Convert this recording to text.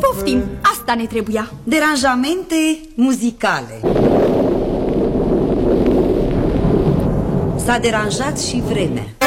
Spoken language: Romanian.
Poftim, asta ne trebuia. Deranjamente muzicale. S-a deranjat și vremea.